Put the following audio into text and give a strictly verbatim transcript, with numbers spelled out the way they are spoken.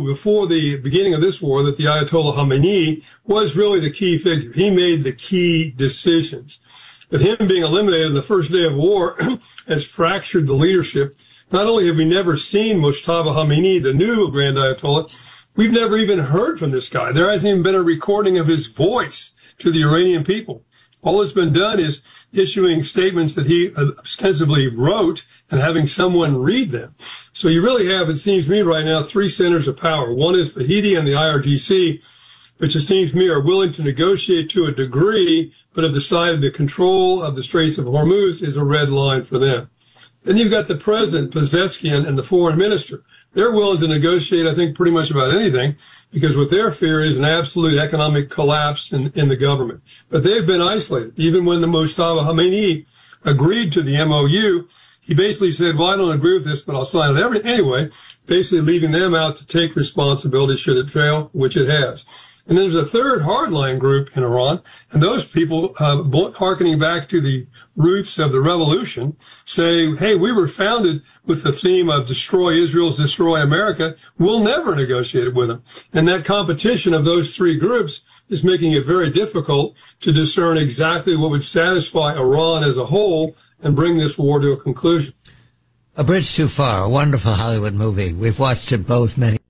knew before the beginning of this war that the Ayatollah Khamenei was really the key figure. He made the key decisions. But him being eliminated on the first day of war has fractured the leadership. Not only have we never seen Mojtaba Khamenei, the new Grand Ayatollah, we've never even heard from this guy. There hasn't even been a recording of his voice to the Iranian people. All that's been done is issuing statements that he ostensibly wrote and having someone read them. So you really have, it seems to me right now, three centers of power. One is Vahidi and the I R G C, which it seems to me are willing to negotiate to a degree, but have decided the control of the Straits of Hormuz is a red line for them. Then you've got the president, Pezeshkian, and the foreign minister. They're willing to negotiate, I think, pretty much about anything, because what their fear is an absolute economic collapse in, in the government. But they've been isolated. Even when the Mojtaba Khamenei agreed to the M O U, he basically said, well, I don't agree with this, but I'll sign it every, anyway, basically leaving them out to take responsibility should it fail, which it has. And there's a third hardline group in Iran, and those people, uh, harkening back to the roots of the revolution, say, hey, we were founded with the theme of destroy Israel's destroy America. We'll never negotiate with them. And that competition of those three groups is making it very difficult to discern exactly what would satisfy Iran as a whole and bring this war to a conclusion. A Bridge Too Far, a wonderful Hollywood movie. We've watched it both many